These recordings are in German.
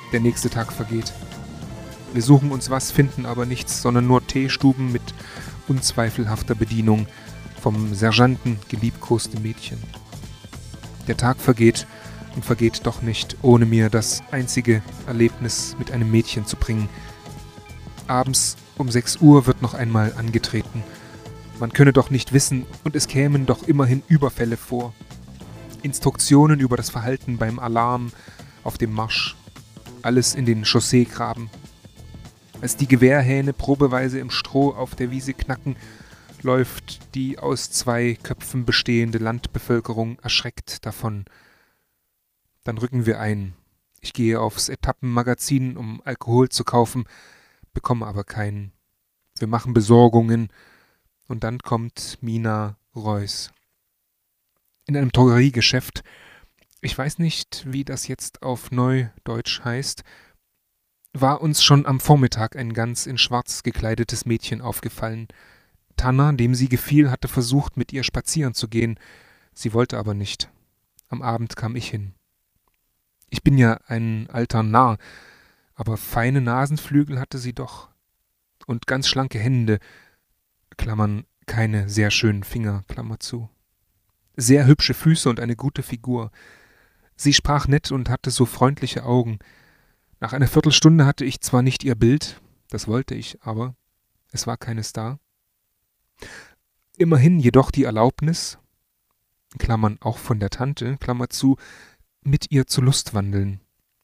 Der nächste Tag vergeht. Wir suchen uns was, finden aber nichts, sondern nur Teestuben mit unzweifelhafter Bedienung, vom Sergeanten geliebkoste Mädchen. Der Tag vergeht und vergeht doch nicht, ohne mir das einzige Erlebnis mit einem Mädchen zu bringen. Abends um 6 Uhr wird noch einmal angetreten. Man könne doch nicht wissen, und es kämen doch immerhin Überfälle vor. Instruktionen über das Verhalten beim Alarm, auf dem Marsch. Alles in den Chausseegraben. Als die Gewehrhähne probeweise im Stroh auf der Wiese knacken, läuft die aus 2 Köpfen bestehende Landbevölkerung erschreckt davon. Dann rücken wir ein. Ich gehe aufs Etappenmagazin, um Alkohol zu kaufen, bekomme aber keinen. Wir machen Besorgungen und dann kommt Mina Reuss. In einem Drogeriegeschäft, ich weiß nicht, wie das jetzt auf Neudeutsch heißt, war uns schon am Vormittag ein ganz in Schwarz gekleidetes Mädchen aufgefallen. Tanner, dem sie gefiel, hatte versucht, mit ihr spazieren zu gehen. Sie wollte aber nicht. Am Abend kam ich hin. Ich bin ja ein alter Narr, aber feine Nasenflügel hatte sie doch. Und ganz schlanke Hände, Klammern, keine sehr schönen Finger, Klammer zu. Sehr hübsche Füße und eine gute Figur. Sie sprach nett und hatte so freundliche Augen. Nach einer Viertelstunde hatte ich zwar nicht ihr Bild, das wollte ich, aber es war keines da. Immerhin jedoch die Erlaubnis, Klammern auch von der Tante, Klammer zu, mit ihr zu lustwandeln.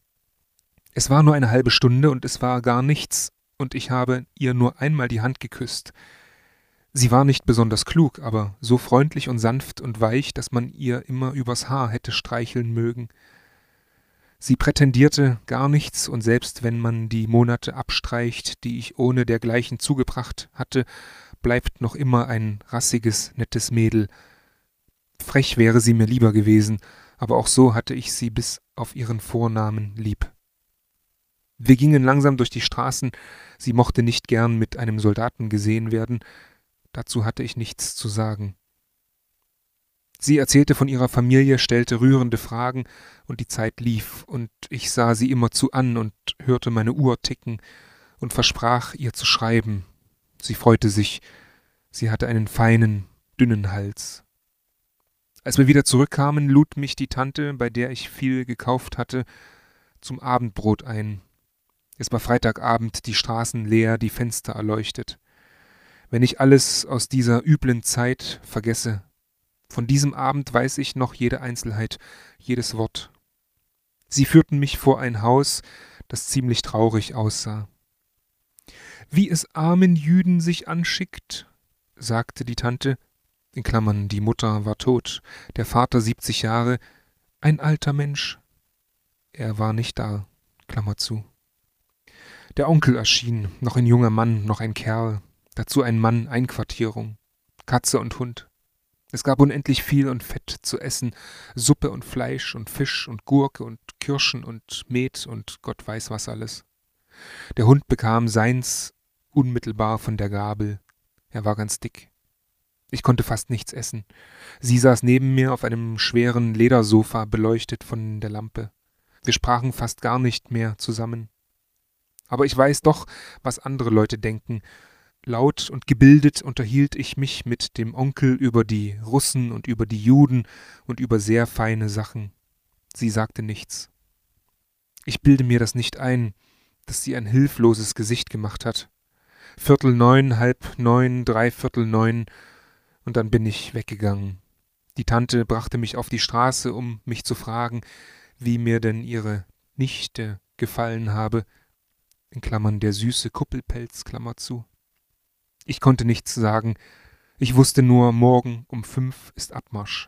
Es war nur eine halbe Stunde und es war gar nichts, und ich habe ihr nur einmal die Hand geküsst. Sie war nicht besonders klug, aber so freundlich und sanft und weich, dass man ihr immer übers Haar hätte streicheln mögen. Sie prätendierte gar nichts, und selbst wenn man die Monate abstreicht, die ich ohne dergleichen zugebracht hatte, bleibt noch immer ein rassiges, nettes Mädel. Frech wäre sie mir lieber gewesen, aber auch so hatte ich sie bis auf ihren Vornamen lieb. Wir gingen langsam durch die Straßen, sie mochte nicht gern mit einem Soldaten gesehen werden, dazu hatte ich nichts zu sagen. Sie erzählte von ihrer Familie, stellte rührende Fragen, und die Zeit lief, und ich sah sie immerzu an und hörte meine Uhr ticken und versprach, ihr zu schreiben. Sie freute sich, sie hatte einen feinen, dünnen Hals. Als wir wieder zurückkamen, lud mich die Tante, bei der ich viel gekauft hatte, zum Abendbrot ein. Es war Freitagabend, die Straßen leer, die Fenster erleuchtet. Wenn ich alles aus dieser üblen Zeit vergesse, von diesem Abend weiß ich noch jede Einzelheit, jedes Wort. Sie führten mich vor ein Haus, das ziemlich traurig aussah. »Wie es armen Jüden sich anschickt«, sagte die Tante, in Klammern, die Mutter war tot, der Vater 70 Jahre, ein alter Mensch. Er war nicht da, Klammer zu. Der Onkel erschien, noch ein junger Mann, noch ein Kerl, dazu ein Mann, Einquartierung, Katze und Hund. Es gab unendlich viel und Fett zu essen, Suppe und Fleisch und Fisch und Gurke und Kirschen und Met und Gott weiß was alles. Der Hund bekam seins unmittelbar von der Gabel. Er war ganz dick. Ich konnte fast nichts essen. Sie saß neben mir auf einem schweren Ledersofa, beleuchtet von der Lampe. Wir sprachen fast gar nicht mehr zusammen. Aber ich weiß doch, was andere Leute denken. Laut und gebildet unterhielt ich mich mit dem Onkel über die Russen und über die Juden und über sehr feine Sachen. Sie sagte nichts. Ich bilde mir das nicht ein, dass sie ein hilfloses Gesicht gemacht hat. 8:45, 8:30, 8:45, und dann bin ich weggegangen. Die Tante brachte mich auf die Straße, um mich zu fragen, wie mir denn ihre Nichte gefallen habe, in Klammern der süße Kuppelpelz, Klammer zu. Ich konnte nichts sagen, ich wusste nur, morgen um 5 ist Abmarsch.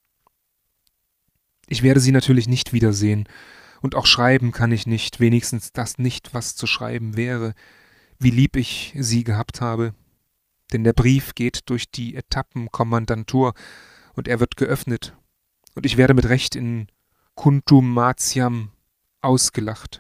Ich werde sie natürlich nicht wiedersehen, und auch schreiben kann ich nicht, wenigstens das nicht, was zu schreiben wäre, wie lieb ich sie gehabt habe. Denn der Brief geht durch die Etappenkommandantur, und er wird geöffnet, und ich werde mit Recht in Contumaciam ausgelacht.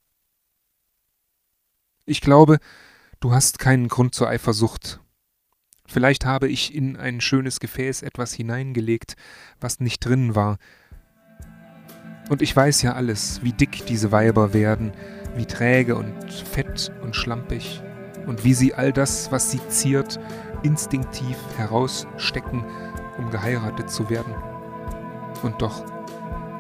Ich glaube, du hast keinen Grund zur Eifersucht. Vielleicht habe ich in ein schönes Gefäß etwas hineingelegt, was nicht drin war. Und ich weiß ja alles, wie dick diese Weiber werden, wie träge und fett und schlampig und wie sie all das, was sie ziert, instinktiv herausstecken, um geheiratet zu werden. Und doch